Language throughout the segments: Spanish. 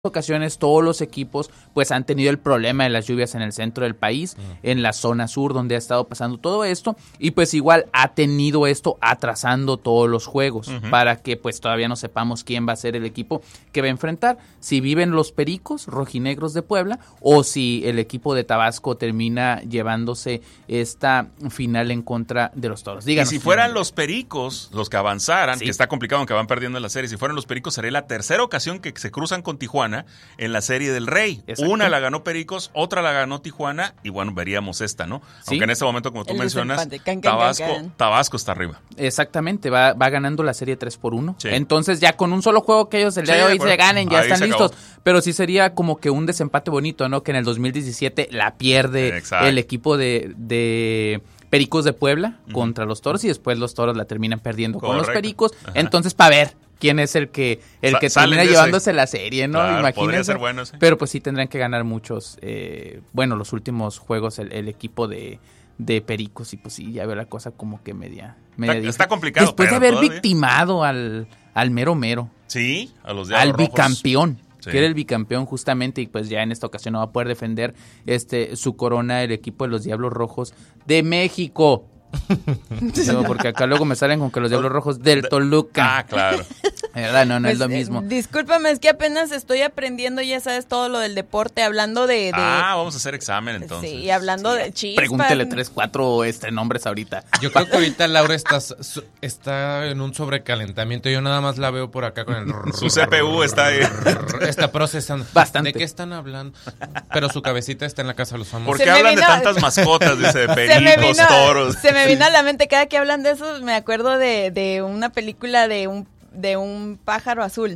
ocasiones todos los equipos pues han tenido el problema de las lluvias en el centro del país, en la zona sur donde ha estado pasando todo esto, y pues igual ha tenido esto atrasando todos los juegos para que pues todavía no sepamos quién va a ser el equipo que va a enfrentar, si viven los Pericos rojinegros de Puebla o si el equipo de Tabasco termina llevándose esta final en contra de los Toros. Díganos. Y si fueran los Pericos los que avanzaran, sí, que está complicado aunque van perdiendo en la serie, si fueran los Pericos sería la tercera ocasión que se cruzan con Tijuana en la Serie del Rey. Exacto. Una la ganó Pericos, otra la ganó Tijuana y bueno, veríamos esta, ¿no? ¿Sí? Aunque en este momento, como tú mencionas, Tabasco está arriba. Exactamente, va ganando la serie 3-1. Sí. Entonces ya con un solo juego que ellos el día de hoy se ganen, ya están listos. Pero sí sería como que un desempate bonito, ¿no? Que en el 2017 la pierde el equipo de Pericos de Puebla contra los Toros y después los Toros la terminan perdiendo con los Pericos. Ajá. Entonces, para ver quién es el que termina llevándose la serie, ¿no? Claro, imagínense. podría ser bueno, sí. Pero pues sí tendrán que ganar muchos, los últimos juegos el equipo de Pericos y pues sí, ya veo la cosa como que media está complicado. Después de haber victimado al mero. Sí, a los Diablos Rojos. Al bicampeón. Sí. Que era el bicampeón justamente y pues ya en esta ocasión no va a poder defender su corona el equipo de los Diablos Rojos de México. No, porque acá luego me salen con que los Diablos Rojos del Toluca. Ah, claro. ¿Verdad? No pues, es lo mismo. Discúlpame, es que apenas estoy aprendiendo, ya sabes, todo lo del deporte, hablando de... vamos a hacer examen entonces. Sí, hablando de chispas. Pregúntele 3-4 nombres ahorita. Yo creo que ahorita Laura está en un sobrecalentamiento, yo nada más la veo por acá con el... Su CPU está ahí. Está procesando. Bastante. ¿De qué están hablando? Pero su cabecita está en la casa de los famosos. ¿Por qué hablan de tantas mascotas? Dice, de pericos, toros. Se me vino a la mente, cada que hablan de eso, me acuerdo de una película de un pájaro azul.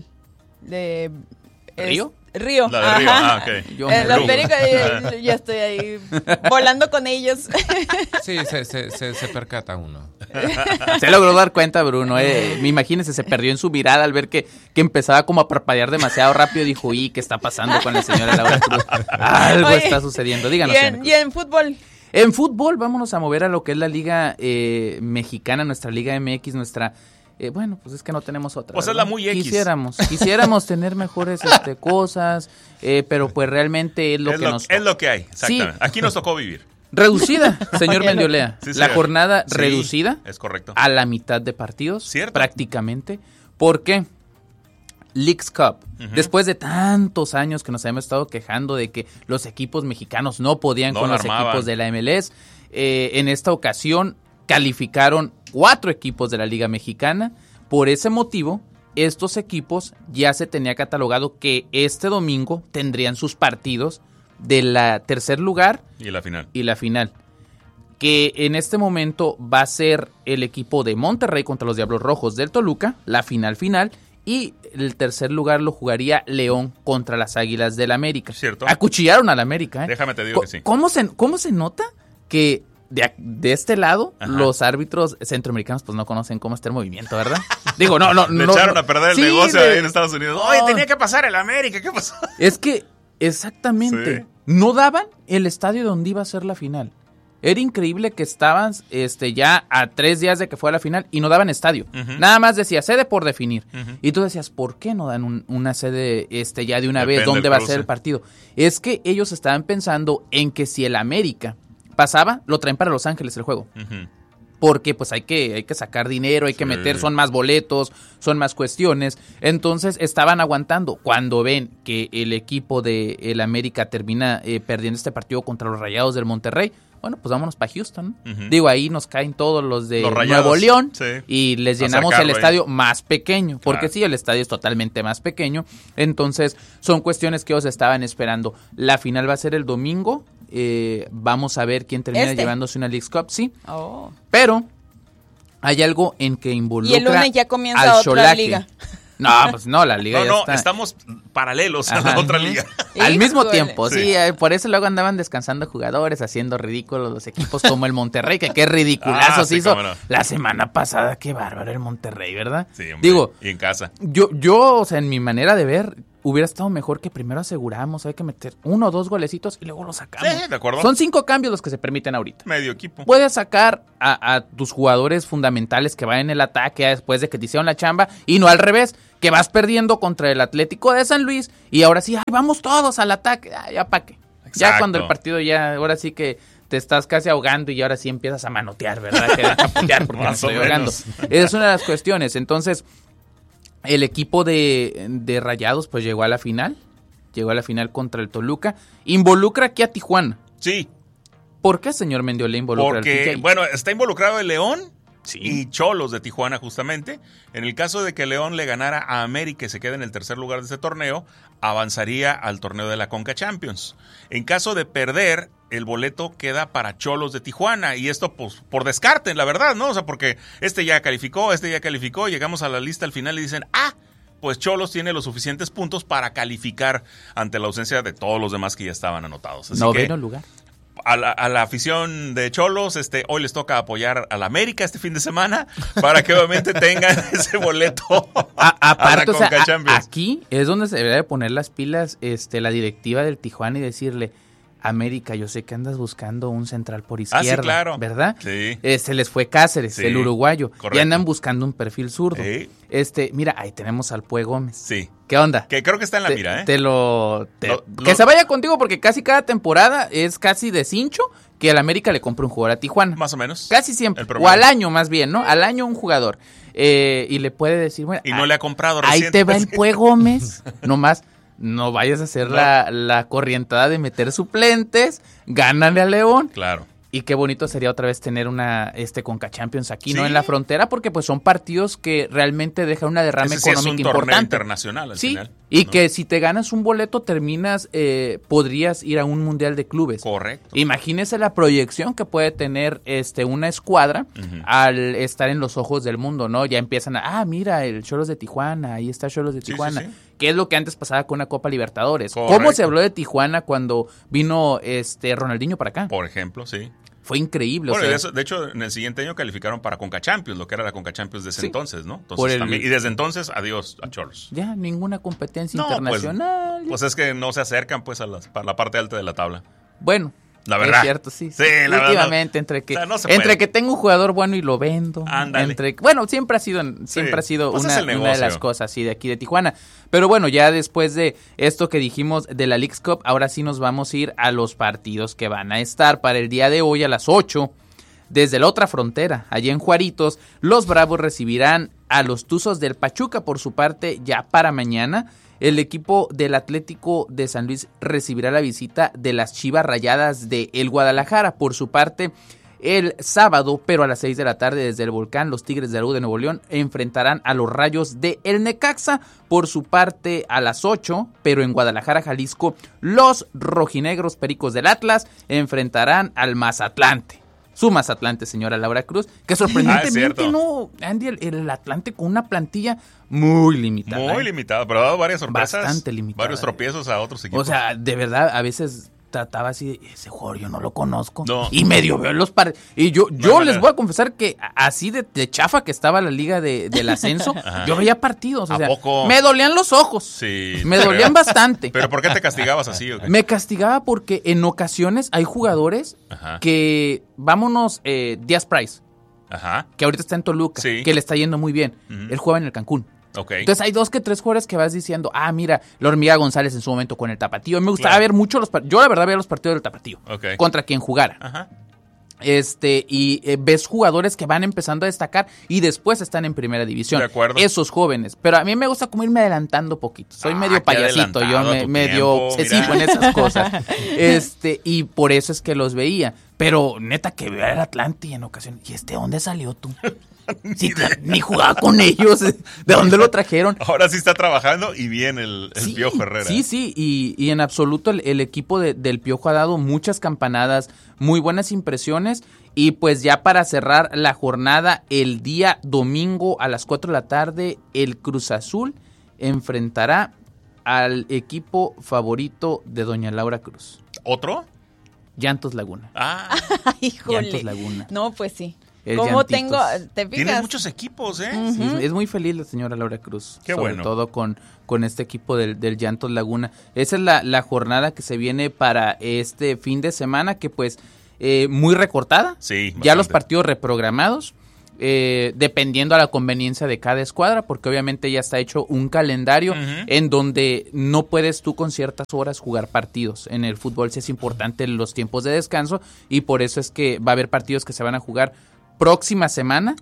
¿Río? Río. La de Río, ok. Los pericos, yo estoy ahí volando con ellos. Sí, se percata uno. Se logró dar cuenta, Bruno. Imagínense, se perdió en su mirada al ver que empezaba como a parpadear demasiado rápido. Dijo, ¿qué está pasando con la señora Laura Cruz? Algo está sucediendo. Díganos. ¿Y en fútbol? En fútbol vámonos a mover a lo que es la liga mexicana, nuestra liga MX, nuestra... pues es que no tenemos otra. Pues es la muy X. Quisiéramos tener mejores cosas, pero pues realmente es lo que nos... Es lo que hay, exactamente. Sí. Aquí nos tocó vivir. Reducida, señor Mendiolea. Sí, la jornada reducida. Es correcto. A la mitad de partidos. ¿Cierto? Prácticamente. ¿Por qué? Leagues Cup. Después de tantos años que nos habíamos estado quejando de que los equipos mexicanos no podían con los equipos de la MLS, en esta ocasión calificaron 4 equipos de la Liga Mexicana. Por ese motivo, estos equipos ya se tenía catalogado que este domingo tendrían sus partidos de la tercer lugar y la final. Que en este momento va a ser el equipo de Monterrey contra los Diablos Rojos del Toluca, la final, y el tercer lugar lo jugaría León contra las Águilas del América. ¿Cierto? Acuchillaron al América, Déjame te digo que sí. ¿Cómo se nota que de este lado los árbitros centroamericanos pues no conocen cómo está el movimiento, ¿verdad? Digo, no. Le echaron a perder el negocio ahí en Estados Unidos. Oye, tenía que pasar el América, ¿qué pasó? Es que, exactamente, no daban el estadio donde iba a ser la final. Era increíble que estaban ya a 3 días de que fuera la final y no daban estadio. Nada más decía sede por definir. Y tú decías, ¿por qué no dan una sede ya de una vez? ¿Dónde va a ser el partido? Es que ellos estaban pensando en que si el América pasaba, lo traen para Los Ángeles el juego. Porque pues hay que sacar dinero, hay que meter, son más boletos, son más cuestiones. Entonces estaban aguantando. Cuando ven que el equipo de el América termina perdiendo este partido contra los Rayados del Monterrey, bueno, pues vámonos para Houston, ¿no? Digo, ahí nos caen todos los de Nuevo León y les llenamos el estadio más pequeño, porque sí, el estadio es totalmente más pequeño. Entonces, son cuestiones que ellos estaban esperando. La final va a ser el domingo. Vamos a ver quién termina llevándose una Leagues Cup, sí. Pero hay algo en que involucra. Y el lunes ya comienza otra liga. No, pues no, la liga ya está. Estamos paralelos a la otra liga. Al mismo tiempo, sí, por eso luego andaban descansando jugadores, haciendo ridículos los equipos como el Monterrey, que qué ridiculazo se hizo la semana pasada, qué bárbaro el Monterrey, ¿verdad? Sí, hombre. Digo, y en casa. Yo, o sea, en mi manera de ver, hubiera estado mejor que primero aseguramos, hay que meter 1 o 2 golecitos y luego lo sacamos. Sí, de acuerdo. Son 5 cambios los que se permiten ahorita. Medio equipo. Puedes sacar a tus jugadores fundamentales que van en el ataque después de que te hicieron la chamba y no al revés, que vas perdiendo contra el Atlético de San Luis y ahora sí, vamos todos al ataque. Ya pa' qué. Ya cuando el partido ahora sí que te estás casi ahogando y ahora sí empiezas a manotear, ¿verdad? Que a chapotear porque me estoy ahogando. Esa es una de las cuestiones. Entonces, el equipo de Rayados pues llegó a la final contra el Toluca. Involucra aquí a Tijuana. Sí. ¿Por qué, señor Mendiola, involucra al Porque, bueno, está involucrado el León sí. y Cholos de Tijuana, justamente. En el caso de que León le ganara a América y se quede en el tercer lugar de este torneo, avanzaría al torneo de la Conca Champions. En caso de perder, el boleto queda para Cholos de Tijuana. Y esto, pues, por descarte, la verdad, ¿no? O sea, porque este ya calificó, llegamos a la lista al final y dicen, pues Cholos tiene los suficientes puntos para calificar ante la ausencia de todos los demás que ya estaban anotados. Así noveno lugar. A la afición de Cholos, hoy les toca apoyar a la América este fin de semana para que obviamente tengan ese boleto aparte, a la Conca Champions. Aquí es donde se debería de poner las pilas la directiva del Tijuana y decirle, América, yo sé que andas buscando un central por izquierda, sí, claro. ¿verdad? Sí. Se les fue Cáceres, sí, el uruguayo, correcto. y andan buscando un perfil zurdo. Sí. Mira, ahí tenemos al Pue Gómez. Sí. ¿Qué onda? Que creo que está en la mira, ¿eh? Que se vaya contigo porque casi cada temporada es casi de cincho que el América le compra un jugador a Tijuana. Más o menos. Casi siempre. O al año más bien, ¿no? Al año un jugador. Y le puede decir, bueno. Y no le ha comprado recién. Ahí te va el Pue Gómez. Nomás no vayas a hacer la corrientada de meter suplentes. Gánale a León. Claro. Y qué bonito sería otra vez tener una Conca Champions aquí, ¿no? En la frontera, porque pues son partidos que realmente dejan una derrama económica importante. Es un torneo internacional al final. Y que si te ganas un boleto terminas, podrías ir a un mundial de clubes. Correcto. Imagínese la proyección que puede tener una escuadra al estar en los ojos del mundo, ¿no? Ya empiezan mira, el Cholos de Tijuana, ahí está Cholos de Tijuana. Sí. Que es lo que antes pasaba con una Copa Libertadores. Correcto. ¿Cómo se habló de Tijuana cuando vino Ronaldinho para acá? Por ejemplo, sí. Fue increíble. Bueno, de hecho, en el siguiente año calificaron para Conca Champions, lo que era la Conca Champions de ese entonces, ¿no? Entonces, y desde entonces, adiós a Cholos. Ya, ninguna competencia internacional. Pues es que no se acercan pues a la parte alta de la tabla. Bueno. La verdad. Es cierto, sí. La últimamente, verdad, entre que tengo un jugador bueno y lo vendo. Ándale. Siempre ha sido pues una de las cosas de aquí de Tijuana. Pero bueno, ya después de esto que dijimos de la Leagues Cup, ahora sí nos vamos a ir a los partidos que van a estar para el día de hoy a las 8. Desde la otra frontera, allá en Juaritos, los Bravos recibirán a los Tuzos del Pachuca. Por su parte, ya para mañana, el equipo del Atlético de San Luis recibirá la visita de las Chivas Rayadas de el Guadalajara. Por su parte, el sábado, pero a las 6 de la tarde desde el Volcán, los Tigres de Arú de Nuevo León enfrentarán a los Rayos de el Necaxa. Por su parte, a las 8, pero en Guadalajara, Jalisco, los Rojinegros Pericos del Atlas enfrentarán al Mazatlante. Su Mazatlante, señora Laura Cruz, que sorprendentemente Andy, el Atlante con una plantilla muy limitada. Muy limitada, pero ha dado varias sorpresas. Bastante limitada. Varios tropiezos a otros equipos. O sea, de verdad, a veces trataba así, ese jugador yo no lo conozco. No. Y medio veo los y yo les voy a confesar que así de chafa que estaba la liga del ascenso, yo veía partidos. O sea, poco? Me dolían los ojos. Sí. Me dolían bastante. ¿Pero por qué te castigabas así? ¿O qué? Me castigaba porque en ocasiones hay jugadores que, vámonos, Díaz Price, que ahorita está en Toluca, que le está yendo muy bien. Él juega en el Cancún. Okay. Entonces hay 2 que 3 jugadores que vas diciendo, mira, la Hormiga González en su momento con el Tapatío. Me gustaba ver mucho yo la verdad veía los partidos del Tapatío. Contra quien jugara. Y ves jugadores que van empezando a destacar y después están en primera división. De acuerdo. Esos jóvenes. Pero a mí me gusta como irme adelantando poquito. Soy medio payasito, yo medio obsesivo en esas cosas. Y por eso es que los veía. Pero neta que veo al Atlante y en ocasiones, ¿y dónde salió tú? Sí, ni jugaba con ellos. ¿De dónde lo trajeron? Ahora sí está trabajando y bien el Piojo Herrera. Sí. Y en absoluto el equipo del Piojo ha dado muchas campanadas, muy buenas impresiones. Y pues ya para cerrar la jornada, el día domingo a las 4 de la tarde, el Cruz Azul enfrentará al equipo favorito de doña Laura Cruz. ¿Otro? Llantos Laguna. Híjole. Llantos Laguna. No, pues sí. ¿Cómo tengo? ¿Te fijas? Tienes muchos equipos, ¿eh? Sí, es muy feliz la señora Laura Cruz. Qué sobre bueno. todo con este equipo del Llantos Laguna. Esa es la jornada que se viene para este fin de semana, que pues muy recortada. Sí, ya bastante. los partidos reprogramados. Dependiendo a la conveniencia de cada escuadra, porque obviamente ya está hecho un calendario en donde no puedes tú con ciertas horas jugar partidos. En el fútbol sí es importante los tiempos de descanso y por eso es que va a haber partidos que se van a jugar próxima semana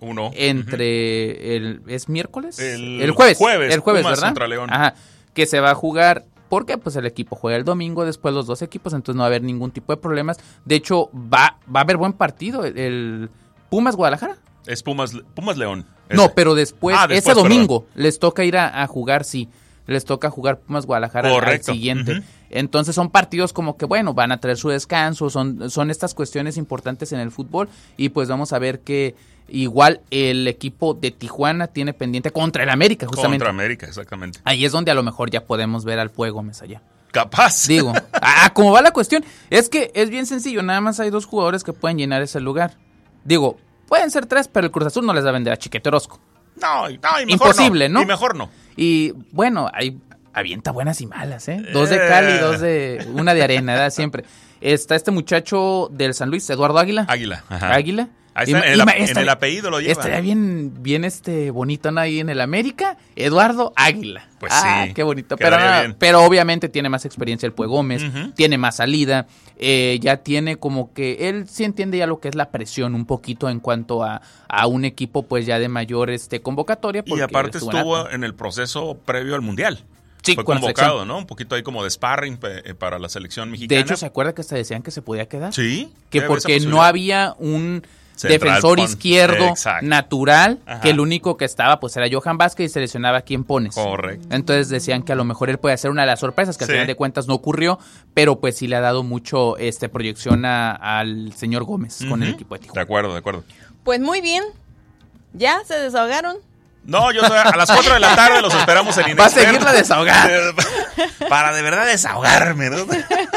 entre ¿es miércoles? El jueves, el jueves, Pumas ¿verdad? contra León. Ajá, que se va a jugar porque pues el equipo juega el domingo, después los dos equipos, entonces no va a haber ningún tipo de problemas. De hecho, va a haber buen partido el Pumas Guadalajara. Es Pumas León. Ese. No, pero después ese domingo, perdón. les toca ir a jugar, sí. Les toca jugar Pumas Guadalajara Correcto. al siguiente. Entonces son partidos como que, bueno, van a traer su descanso, son estas cuestiones importantes en el fútbol y pues vamos a ver que igual el equipo de Tijuana tiene pendiente contra el América, justamente. Contra América, exactamente. Ahí es donde a lo mejor ya podemos ver al Pue Gómez allá. Capaz. Digo, ¿cómo va la cuestión? Es que es bien sencillo, nada más hay 2 jugadores que pueden llenar ese lugar. Digo, pueden ser 3, pero el Cruz Azul no les va a vender a Chiquete Orozco. No, y mejor imposible, ¿no? Y mejor no. Y bueno, avienta buenas y malas, ¿eh? 2 de cal y una de arena, ¿verdad? Siempre. Está este muchacho del San Luis, Eduardo Águila. Ajá. Águila. Ahí está, en el apellido lo lleva. Estaría bien bonito, ¿no? Ahí en el América, Eduardo Águila. Pues sí. Qué bonito. Bien. Pero obviamente tiene más experiencia el Pue Gómez, tiene más salida, ya tiene como que, él sí entiende ya lo que es la presión un poquito en cuanto a un equipo pues ya de mayor convocatoria. Y aparte estuvo en el proceso previo al Mundial. Sí, fue con la convocado, selección. ¿no? Un poquito ahí como de sparring para la selección mexicana. De hecho, ¿se acuerda que hasta decían que se podía quedar? Sí. Que porque no había un Central defensor izquierdo Exacto. natural, Ajá. que el único que estaba pues era Johan Vázquez y seleccionaba a quién pones. Correcto. Entonces decían que a lo mejor él puede hacer una de las sorpresas, que al final de cuentas no ocurrió, pero pues sí le ha dado mucho proyección al señor Gómez con el equipo de Tijuana. De acuerdo. Pues muy bien. ¿Ya se desahogaron? No, a las 4 de la tarde los esperamos en Inexperto. Va a seguirla desahogar. Para de verdad desahogarme, ¿no?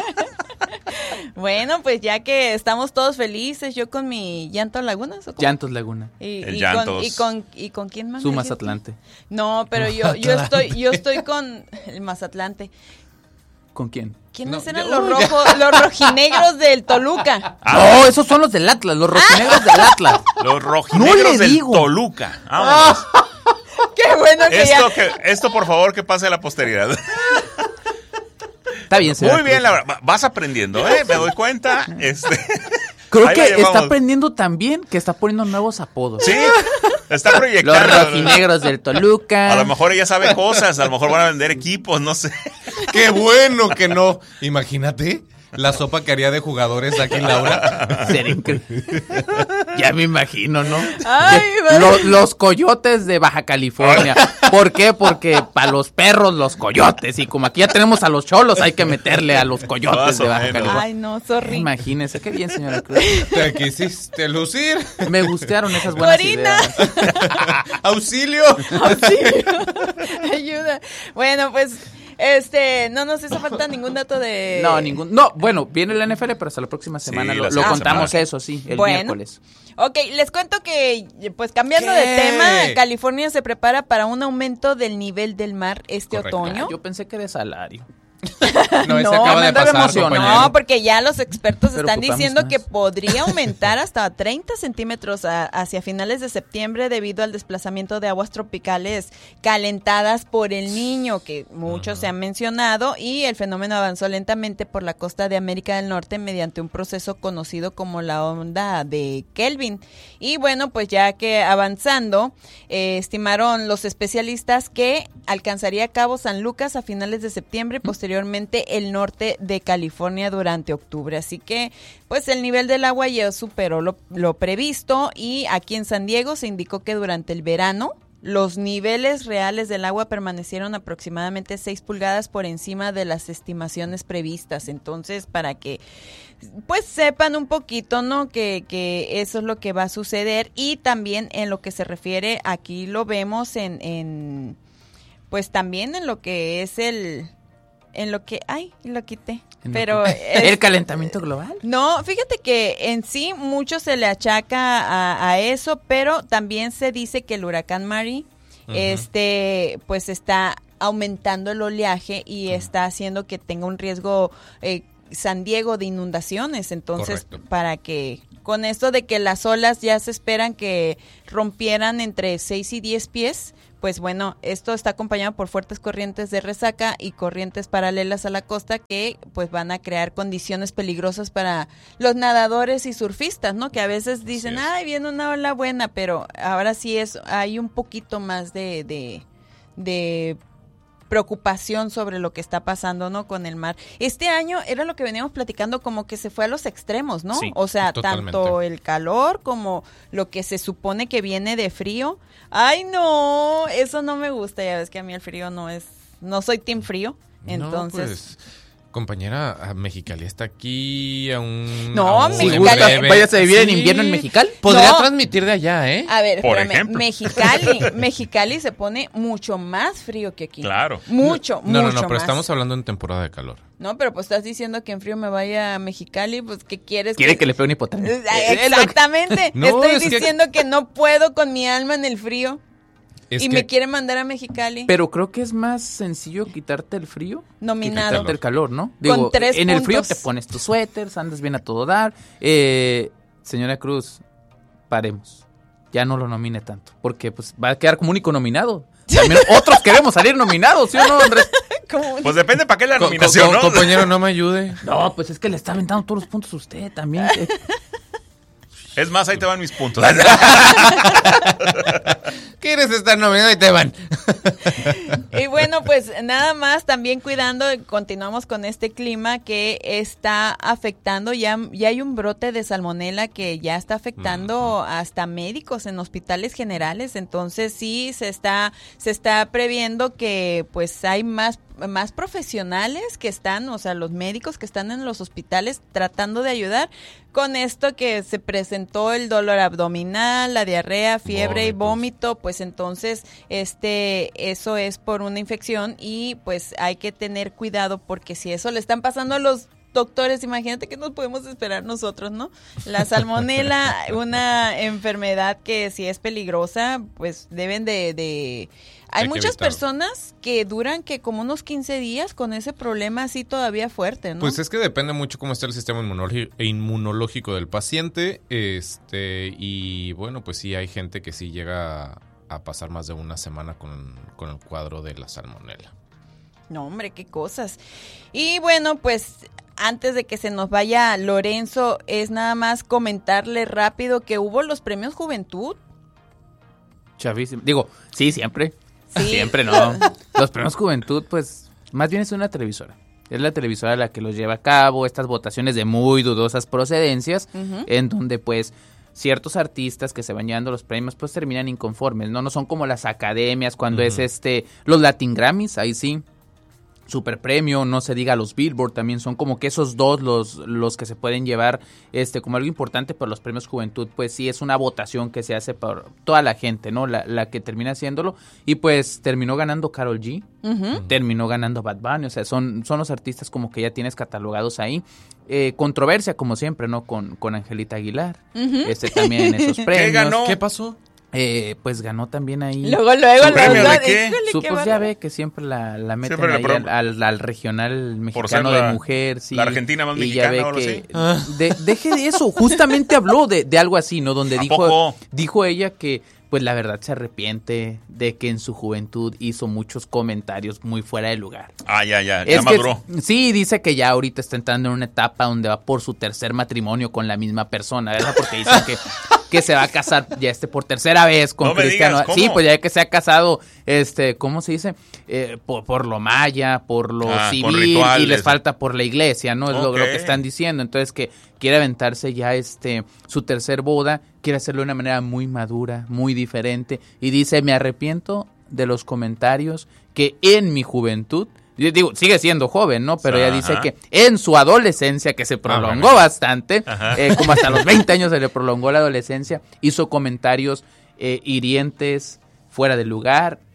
Bueno, pues ya que estamos todos felices, yo con mi Llantos Lagunas. ¿O cómo? Llantos Laguna. ¿Y con quién más? Su Mazatlante. No, pero yo estoy con el Mazatlante. ¿Con quién? ¿Quiénes eran los rojinegros del Toluca? No, esos son los del Atlas, los rojinegros del Atlas. Los rojinegros del Toluca. Vámonos. Qué bueno que esto, por favor, que pase a la posteridad. Está bien, señor. Muy bien, Laura. Vas aprendiendo, ¿eh? Me doy cuenta. Creo que está aprendiendo también que está poniendo nuevos apodos. Sí, está proyectando. Los rojinegros del Toluca. A lo mejor ella sabe cosas, a lo mejor van a vender equipos, no sé. ¡Qué bueno que no! Imagínate la sopa que haría de jugadores aquí, Laura. Sería increíble. Ya me imagino, ¿no? Ay, los coyotes de Baja California. ¿Por qué? Porque para los perros los coyotes. Y como aquí ya tenemos a los cholos, hay que meterle a los coyotes de Baja California. Ay, no, sorry. Imagínese, qué bien, señora Cruz. Te quisiste lucir. Me gustaron esas buenas Corina. ideas. ¡Auxilio! Ayuda. Bueno, pues no nos hizo falta ningún dato de... No, bueno, viene la NFL, pero hasta la próxima semana Sí, lo la semana. contamos eso, sí, el miércoles. Ok, les cuento que, pues cambiando ¿Qué? de tema, California se prepara para un aumento del nivel del mar Correcto. otoño. Yo pensé que de salario. No, ese No, acaba me de andaba pasar, emocionado. compañero. No, porque ya los expertos Pero están ocupamos diciendo más. que podría aumentar hasta 30 centímetros hacia finales de septiembre debido al desplazamiento de aguas tropicales calentadas por el Niño, que muchos se han mencionado, y el fenómeno avanzó lentamente por la costa de América del Norte mediante un proceso conocido como la onda de Kelvin. Y bueno, pues ya que avanzando, estimaron los especialistas que alcanzaría Cabo San Lucas a finales de septiembre y posteriormente el norte de California durante octubre. Así que, pues el nivel del agua ya superó lo previsto, y aquí en San Diego se indicó que durante el verano los niveles reales del agua permanecieron aproximadamente 6 pulgadas por encima de las estimaciones previstas. Entonces, para que pues sepan un poquito, ¿no? Que eso es lo que va a suceder. Y también en lo que se refiere, aquí lo vemos pues también en lo que es el en lo que... Ay, lo quité. Pero ¿el calentamiento global? No, fíjate que en sí mucho se le achaca a eso, pero también se dice que el huracán Mary, pues está aumentando el oleaje y está haciendo que tenga un riesgo San Diego de inundaciones. Entonces, correcto, para que con esto de que las olas ya se esperan que rompieran entre 6 y 10 pies, pues bueno, esto está acompañado por fuertes corrientes de resaca y corrientes paralelas a la costa que pues van a crear condiciones peligrosas para los nadadores y surfistas, ¿no? Que a veces dicen, sí, ay, viene una ola buena, pero ahora sí hay un poquito más de preocupación sobre lo que está pasando, ¿no? Con el mar. Este año era lo que veníamos platicando, como que se fue a los extremos, ¿no? Sí, o sea, totalmente. Tanto el calor como lo que se supone que viene de frío. Ay, no, eso no me gusta. Ya ves que a mí el frío no soy team frío. Entonces, no, pues, compañera, Mexicali está aquí a un... No, Mexicali. ¿Vayas a vivir en invierno en Mexicali? Podría transmitir de allá, ¿eh? A ver, por espérame, ejemplo. Mexicali se pone mucho más frío que aquí. Claro. Mucho pero más. estamos hablando en temporada de calor. No, pero pues estás diciendo que en frío me vaya a Mexicali, pues ¿qué quieres? Quiere que le pegue una hipotermia. Exactamente. No, estoy diciendo que no puedo con mi alma en el frío. Y me quiere mandar a Mexicali. Pero creo que es más sencillo quitarte el frío nominado. que quitarte el calor, ¿no? Digo, con 3 en puntos. el frío te pones tus suéteres, andas bien a todo dar. Señora Cruz, paremos. Ya no lo nomine tanto, porque pues va a quedar como único nominado. También otros queremos salir nominados, ¿sí o no, Andrés? Pues depende para qué la nominación, ¿no? Compañero, no me ayude. No, pues es que le está aventando todos los puntos a usted también. Es más, ahí te van mis puntos. ¿Quieres estar nominado? Ahí te van. Y bueno, pues nada más también cuidando, continuamos con este clima que está afectando, ya hay un brote de salmonela que ya está afectando hasta médicos en hospitales generales, entonces sí se está previendo que pues hay más profesionales que están, o sea, los médicos que están en los hospitales tratando de ayudar con esto que se presentó el dolor abdominal, la diarrea, fiebre y vómito, pues entonces eso es por una infección y pues hay que tener cuidado porque si eso le están pasando a los doctores, imagínate que nos podemos esperar nosotros, ¿no? La salmonela, una enfermedad que si es peligrosa, pues deben de hay muchas personas que duran como unos 15 días con ese problema así todavía fuerte, ¿no? Pues es que depende mucho cómo está el sistema inmunológico del paciente, y bueno, pues sí hay gente que sí llega a pasar más de una semana con el cuadro de la salmonela. No, hombre, qué cosas. Y bueno, pues antes de que se nos vaya Lorenzo, es nada más comentarle rápido que hubo los premios Juventud. Chavísimo. Digo, sí, siempre. Sí. Siempre, ¿no? Los premios Juventud, pues, más bien es una televisora. Es la televisora la que los lleva a cabo, estas votaciones de muy dudosas procedencias, en donde, pues, ciertos artistas que se van llevando los premios, pues, terminan inconformes, ¿no? No son como las academias, cuando es los Latin Grammys, ahí sí. Super premio, no se diga los Billboard, también son como que esos dos los que se pueden llevar como algo importante, pero los premios Juventud pues sí es una votación que se hace por toda la gente, ¿no? La que termina haciéndolo y pues terminó ganando Karol G, terminó ganando Bad Bunny, o sea, son los artistas como que ya tienes catalogados ahí. Controversia como siempre, ¿no? Con Angelita Aguilar, también en esos premios. ¿Qué ganó? ¿Qué pasó? Pues ganó también ahí. Luego ¿Su premio de qué? Pues ya ve que siempre la meten ahí al regional mexicano de mujer, sí. La Argentina más y mexicana, ya o algo ve así. Deje de eso, justamente habló de algo así, ¿no? Donde dijo ella que pues la verdad se arrepiente de que en su juventud hizo muchos comentarios muy fuera de lugar. Ya maduró. Sí, dice que ya ahorita está entrando en una etapa donde va por su tercer matrimonio con la misma persona, ¿verdad? Porque dice que se va a casar ya por tercera vez con Cristiano. Sí, pues ya que se ha casado, ¿cómo se dice? Por lo maya, por lo civil y les falta por la iglesia, ¿no? Es lo que están diciendo. Entonces que quiere aventarse ya su tercer boda, quiere hacerlo de una manera muy madura, muy diferente y dice, me arrepiento de los comentarios que en mi juventud, digo, sigue siendo joven, ¿no? Pero ella dice que en su adolescencia, que se prolongó bastante, como hasta los 20 años se le prolongó la adolescencia, hizo comentarios hirientes, fuera de lugar,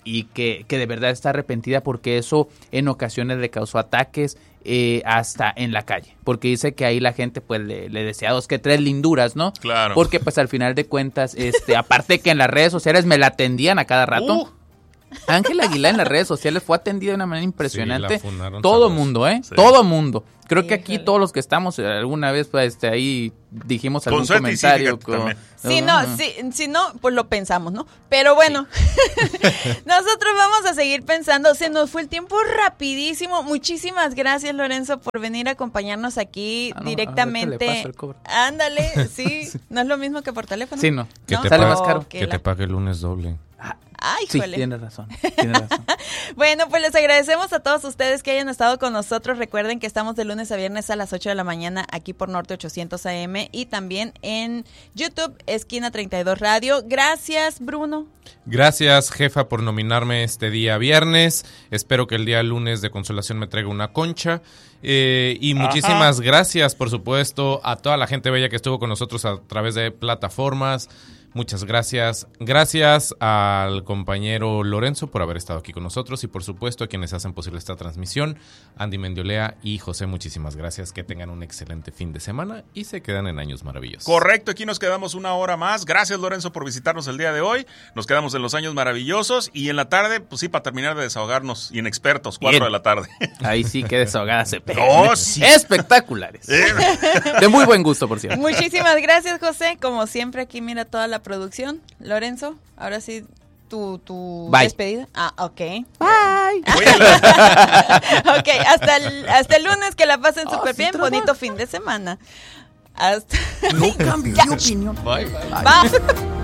y que de verdad está arrepentida porque eso en ocasiones le causó ataques hasta en la calle, porque dice que ahí la gente pues le decía 2 que 3 linduras, ¿no? Claro. Porque pues al final de cuentas, aparte que en las redes sociales me la atendían a cada rato. Ángela Aguilar en las redes sociales fue atendida de una manera impresionante. Sí, todo mundo, Sí. todo mundo. Creo que aquí todos los que estamos alguna vez pues ahí dijimos algún comentario. Si no, pues lo pensamos, ¿no? Pero bueno, nosotros vamos a seguir pensando. Se nos fue el tiempo rapidísimo. Muchísimas gracias, Lorenzo, por venir a acompañarnos aquí directamente. Ándale, sí. ¿No es lo mismo que por teléfono? Sí, no. Sale más caro. Que te pague el lunes doble. Ay, sí, híjole. tienes razón. Bueno, pues les agradecemos a todos ustedes que hayan estado con nosotros. Recuerden que estamos de lunes a viernes a las 8 de la mañana aquí por Norte 800 AM y también en YouTube, Esquina 32 Radio. Gracias, Bruno. Gracias, jefa, por nominarme este día viernes. Espero que el día lunes de consolación me traiga una concha. Y muchísimas gracias, por supuesto, a toda la gente bella que estuvo con nosotros a través de plataformas. Muchas gracias. Gracias al compañero Lorenzo por haber estado aquí con nosotros y por supuesto a quienes hacen posible esta transmisión, Andy Mendiolea y José, muchísimas gracias. Que tengan un excelente fin de semana y se quedan en Años Maravillosos. Correcto, aquí nos quedamos una hora más. Gracias, Lorenzo, por visitarnos el día de hoy. Nos quedamos en los Años Maravillosos y en la tarde, pues sí, para terminar de desahogarnos, Inexpertos, 4 de la tarde. Ahí sí que desahogada se pega. Oh, sí. Espectaculares. De muy buen gusto, por cierto. Muchísimas gracias, José. Como siempre, aquí mira toda la producción. Lorenzo, ahora sí, tu despedida. Ok. Bye. Ok, hasta el lunes, que la pasen súper bien. Bonito fin de semana. Hasta... No cambio de opinión. Bye. Bye.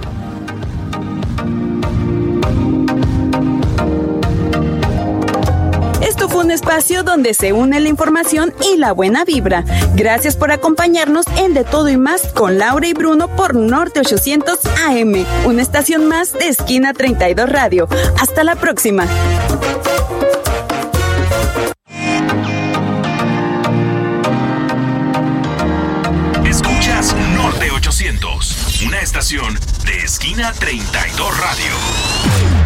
Esto fue un espacio donde se une la información y la buena vibra. Gracias por acompañarnos en De Todo y Más con Laura y Bruno por Norte 800 AM, una estación más de Esquina 32 Radio. Hasta la próxima. Escuchas Norte 800, una estación de Esquina 32 Radio.